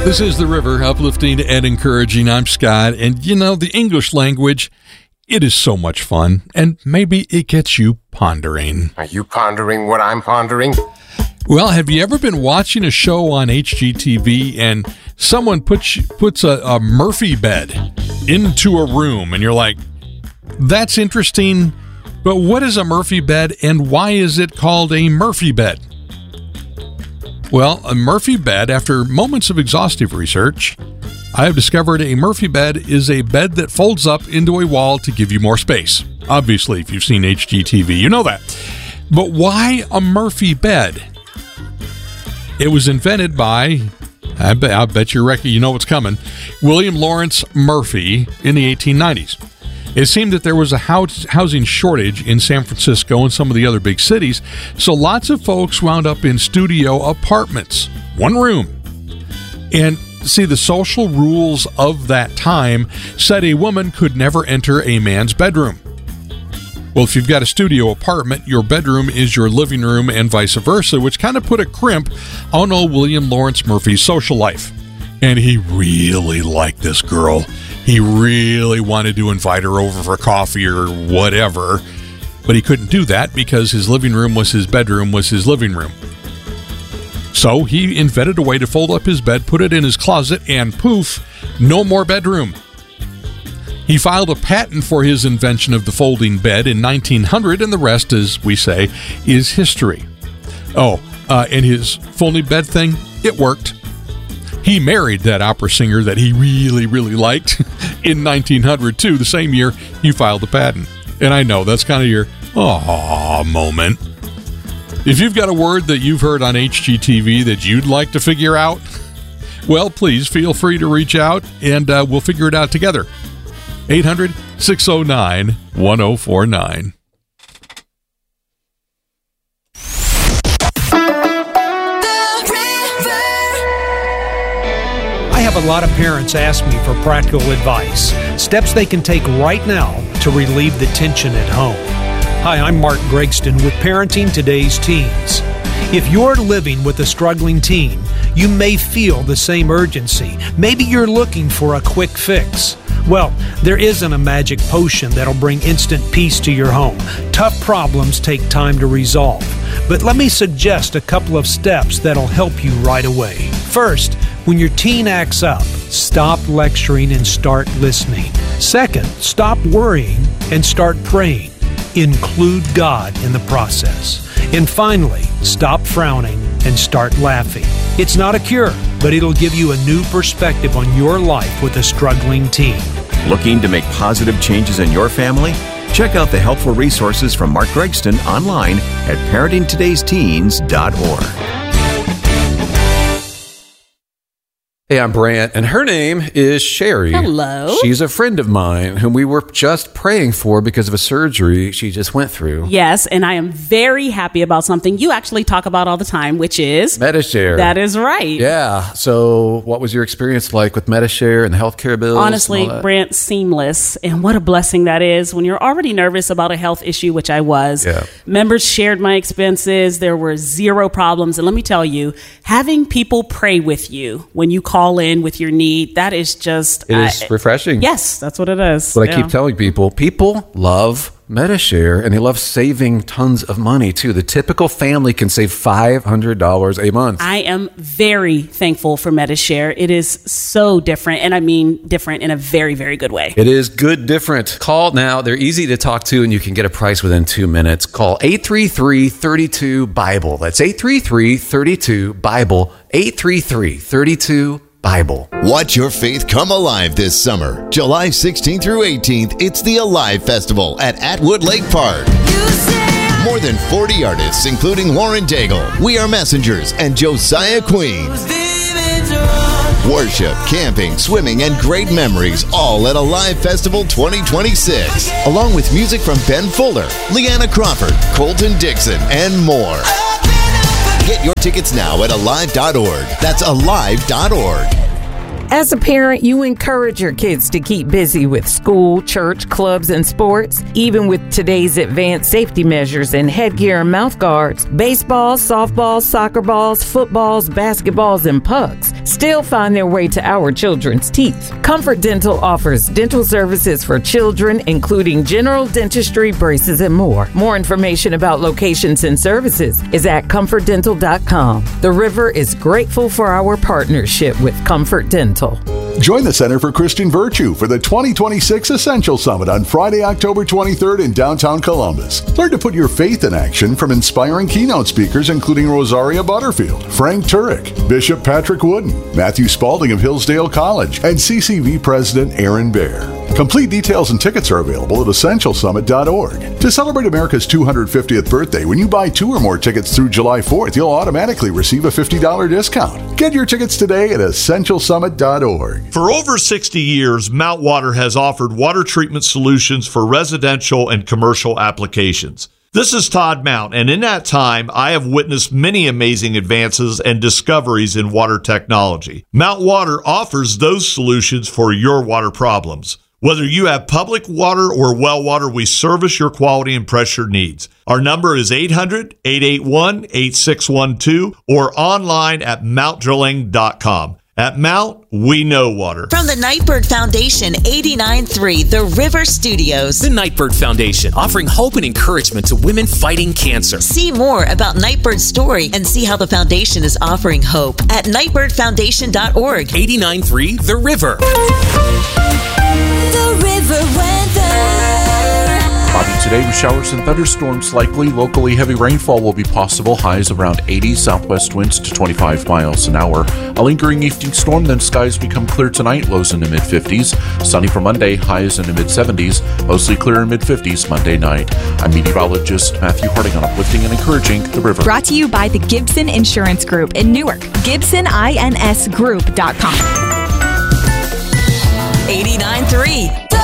This is The River, uplifting and encouraging. I'm Scott, and you know, the English language, it is so much fun, and maybe it gets you pondering. Are you pondering what I'm pondering? Well, have you ever been watching a show on HGTV and someone puts a Murphy bed into a room, and you're like, that's interesting, but what is a Murphy bed, and why is it called a Murphy bed? Well, a Murphy bed, after moments of exhaustive research, I have discovered a Murphy bed is a bed that folds up into a wall to give you more space. Obviously, if you've seen HGTV, you know that. But why a Murphy bed? It was invented by, I bet you know what's coming, William Lawrence Murphy in the 1890s. It seemed that there was a housing shortage in San Francisco and some of the other big cities, so lots of folks wound up in studio apartments, one room. And see, the social rules of that time said a woman could never enter a man's bedroom. Well, if you've got a studio apartment, your bedroom is your living room and vice versa, which kind of put a crimp on old William Lawrence Murphy's social life. And he really liked this girl. He really wanted to invite her over for coffee or whatever, but he couldn't do that because his living room was his bedroom was his living room. So he invented a way to fold up his bed, put it in his closet, and poof, no more bedroom. He filed a patent for his invention of the folding bed in 1900, and the rest, as we say, is history. And his folding bed thing, it worked. He married that opera singer that he really, really liked in 1900, too, the same year he filed the patent. And I know, that's kind of your aww moment. If you've got a word that you've heard on HGTV that you'd like to figure out, well, please feel free to reach out, and we'll figure it out together. 800-609-1049. I have a lot of parents ask me for practical advice, steps they can take right now to relieve the tension at home. Hi, I'm Mark Gregston with Parenting Today's Teens. If you're living with a struggling teen, you may feel the same urgency. Maybe you're looking for a quick fix. Well, there isn't a magic potion that'll bring instant peace to your home. Tough problems take time to resolve. But let me suggest a couple of steps that'll help you right away. First, when your teen acts up, stop lecturing and start listening. Second, stop worrying and start praying. Include God in the process. And finally, stop frowning and start laughing. It's not a cure, but it'll give you a new perspective on your life with a struggling teen. Looking to make positive changes in your family? Check out the helpful resources from Mark Gregston online at parentingtodaysteens.org. Hey, I'm Brant, and her name is Sherry. Hello. She's a friend of mine whom we were just praying for because of a surgery she just went through. Yes, and I am very happy about something you actually talk about all the time, which is Medi-Share. That is right. Yeah. So what was your experience like with Medi-Share and the healthcare bills? Honestly, Brant, seamless. And what a blessing that is when you're already nervous about a health issue, which I was. Yeah. Members shared my expenses. There were zero problems. And let me tell you, having people pray with you when you call in with your need, that is just... It is refreshing. Yes, that's what it is. What I keep telling people. People love Medi-Share, and they love saving tons of money, too. The typical family can save $500 a month. I am very thankful for Medi-Share. It is so different, and I mean different in a very, very good way. It is good different. Call now. They're easy to talk to, and you can get a price within 2 minutes. Call 833-32-BIBLE. That's 833-32-BIBLE. 833-32-BIBLE. Watch your faith come alive this summer. July 16th through 18th, it's the Alive Festival at Atwood Lake Park. More than 40 artists, including Lauren Daigle, We Are Messengers, and Josiah Queen. Worship, camping, swimming, and great memories, all at Alive Festival 2026. Along with music from Ben Fuller, Leanna Crawford, Colton Dixon, and more. Get your tickets now at alive.org. That's alive.org. As a parent, you encourage your kids to keep busy with school, church, clubs, and sports. Even with today's advanced safety measures and headgear and mouth guards, baseballs, softballs, soccer balls, footballs, basketballs, and pucks still find their way to our children's teeth. Comfort Dental offers dental services for children, including general dentistry, braces, and more. More information about locations and services is at comfortdental.com. The River is grateful for our partnership with Comfort Dental. Join the Center for Christian Virtue for the 2026 Essential Summit on Friday, October 23rd in downtown Columbus. Learn to put your faith in action from inspiring keynote speakers including Rosaria Butterfield, Frank Turek, Bishop Patrick Wooden, Matthew Spalding of Hillsdale College, and CCV President Aaron Baer. Complete details and tickets are available at essentialsummit.org. To celebrate America's 250th birthday, when you buy 2 or more tickets through July 4th, you'll automatically receive a $50 discount. Get your tickets today at essentialsummit.org. For over 60 years, Mount Water has offered water treatment solutions for residential and commercial applications. This is Todd Mount, and in that time, I have witnessed many amazing advances and discoveries in water technology. Mount Water offers those solutions for your water problems. Whether you have public water or well water, we service your quality and pressure needs. Our number is 800-881-8612 or online at mountdrilling.com. At Mount, we know water. From the Nightbird Foundation, 89.3 The River Studios. The Nightbird Foundation, offering hope and encouragement to women fighting cancer. See more about Nightbird's story and see how the foundation is offering hope at nightbirdfoundation.org. 89.3 The River. The River Weather. Cloudy today with showers and thunderstorms likely. Locally, heavy rainfall will be possible. Highs around 80, southwest winds to 25 miles an hour. A lingering evening storm, then skies become clear tonight. Lows in the mid-50s. Sunny for Monday, highs in the mid-70s. Mostly clear in mid-50s Monday night. I'm meteorologist Matthew Harding on Uplifting and Encouraging the River. Brought to you by the Gibson Insurance Group in Newark. GibsonINSgroup.com. 89.3